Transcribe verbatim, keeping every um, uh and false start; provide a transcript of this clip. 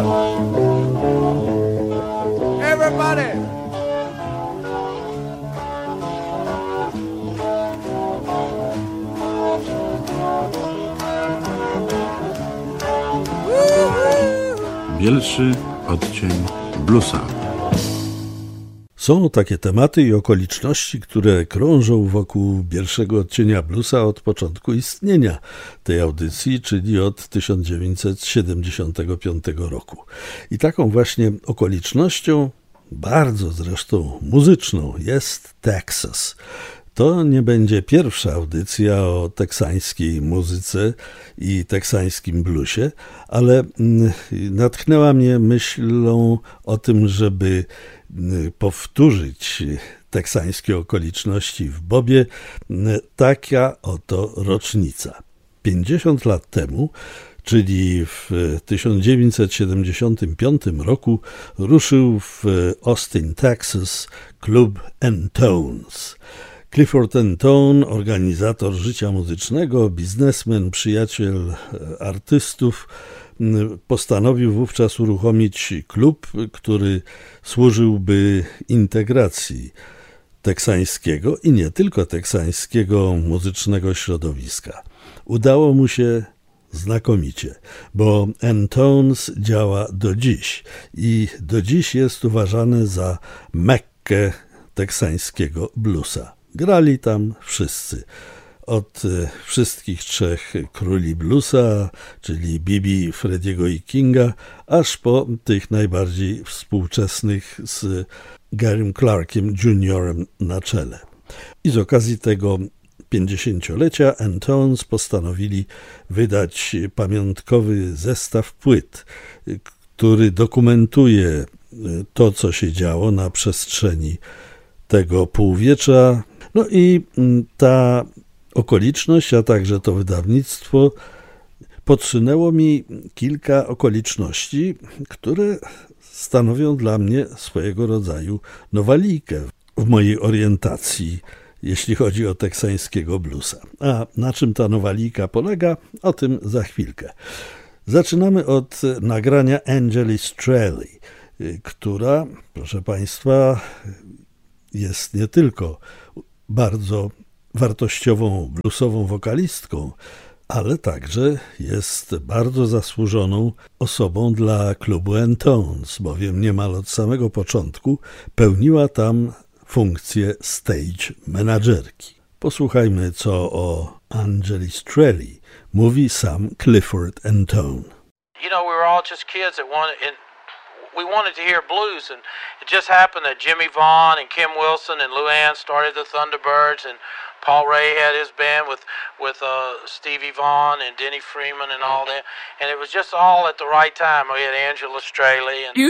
up. Everybody. Bielszy odcień bluesa. Są takie tematy i okoliczności, które krążą wokół Bielszego odcienia bluesa od początku istnienia tej audycji, czyli od tysiąc dziewięćset siedemdziesiątego piątego roku. I taką właśnie okolicznością, bardzo zresztą muzyczną, jest Texas. To nie będzie pierwsza audycja o teksańskiej muzyce i teksańskim bluesie, ale natchnęła mnie myślą o tym, żeby powtórzyć teksańskie okoliczności w Bobie taka oto rocznica. pięćdziesiąt lat temu, czyli w tysiąc dziewięćset siedemdziesiątym piątym roku, ruszył w Austin, Texas klub N-Tones. Clifford N-Tone, organizator życia muzycznego, biznesmen, przyjaciel artystów, postanowił wówczas uruchomić klub, który służyłby integracji teksańskiego i nie tylko teksańskiego muzycznego środowiska. Udało mu się znakomicie, bo N-Tones działa do dziś i do dziś jest uważany za Mekkę teksańskiego bluesa. Grali tam wszyscy. Od wszystkich trzech króli bluesa, czyli Bibi, Frediego i Kinga, aż po tych najbardziej współczesnych z Garym Clarkiem juniorem na czele. I z okazji tego pięćdziesięciolecia N-Tones postanowili wydać pamiątkowy zestaw płyt, który dokumentuje to, co się działo na przestrzeni tego półwiecza. No i ta okoliczność, a także to wydawnictwo podsunęło mi kilka okoliczności, które stanowią dla mnie swojego rodzaju nowalijkę w mojej orientacji, jeśli chodzi o teksańskiego bluesa. A na czym ta nowalijka polega? O tym za chwilkę. Zaczynamy od nagrania Angeli Streley, która, proszę Państwa, jest nie tylko bardzo wartościową bluesową wokalistką, ale także jest bardzo zasłużoną osobą dla klubu N-Tones, bowiem niemal od samego początku pełniła tam funkcję stage menadżerki. Posłuchajmy, co o Angeli Streley mówi sam Clifford N-Tone. You know, we were all just kids that wanted, and we wanted to hear blues, and it just happened that Jimmy Vaughn and Kim Wilson and Lou Ann started the Thunderbirds, and Paul Ray had his band with with uh, Stevie Vaughan and Denny Freeman and all that, and it was just all at the right time. We had Angela Straley and. You